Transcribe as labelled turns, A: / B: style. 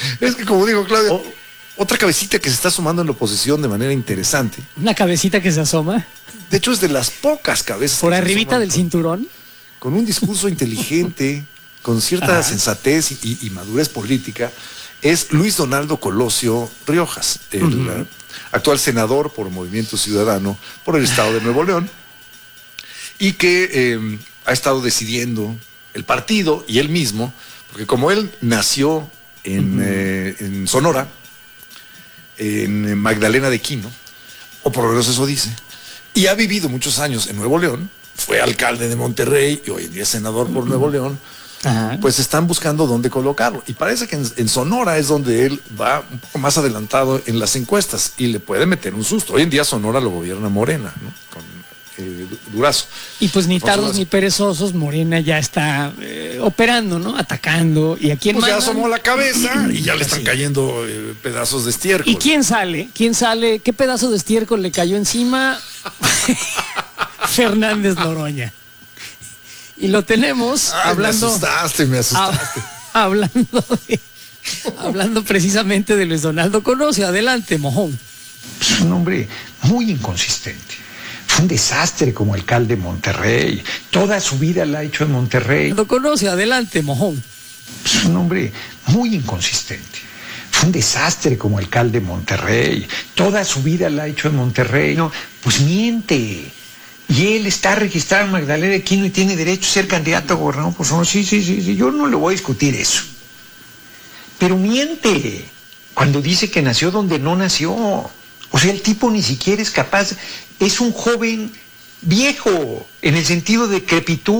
A: Es que como digo, Claudia, otra cabecita que se está sumando en la oposición de manera interesante.
B: Una cabecita que se asoma.
A: De hecho, es de las pocas cabezas.
B: Por arribita del cinturón.
A: Con un discurso inteligente, con cierta sensatez y madurez política, es Luis Donaldo Colosio Riojas, el actual senador por Movimiento Ciudadano por el estado de Nuevo León, y que ha estado decidiendo el partido y él mismo, porque como él nació en Sonora, en Magdalena de Quino, o por lo menos eso dice, y ha vivido muchos años en Nuevo León, fue alcalde de Monterrey y hoy en día es senador por Nuevo León, pues están buscando dónde colocarlo. Y parece que en Sonora es donde él va un poco más adelantado en las encuestas y le puede meter un susto. Hoy en día Sonora lo gobierna Morena, ¿no? Con Durazo.
B: Y pues ni tardos ni perezosos, Morena ya está operando, ¿no? Atacando. Y aquí
A: pues ya asomó la cabeza y ya le están cayendo pedazos de estiércol.
B: ¿Y quién sale? ¿Quién sale? ¿Qué pedazo de estiércol le cayó encima? Fernández Noroña. Y lo tenemos hablando.
A: Me asustaste.
B: Hablando precisamente de Luis Donaldo Colosio. Adelante, mojón.
C: Es un hombre muy inconsistente. Fue un desastre como alcalde de Monterrey. Toda su vida la ha hecho en Monterrey.
B: Lo conoce, adelante, mojón.
C: Es un hombre muy inconsistente. Fue un desastre como alcalde de Monterrey. Toda su vida la ha hecho en Monterrey. No, pues miente. Y él está registrado en Magdalena de Quino y tiene derecho a ser candidato a gobernador por Sonora. Sí. Yo no le voy a discutir eso. Pero miente cuando dice que nació donde no nació. O sea, el tipo ni siquiera es capaz. Es un joven viejo en el sentido de decrepitud.